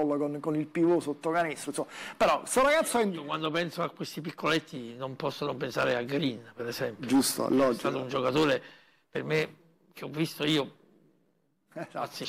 gol con il pivot sotto canestro, insomma. Però questo ragazzo è... Quando penso a questi piccoletti non posso non pensare a Green, per esempio. Giusto, logico. È stato un giocatore per me che ho visto io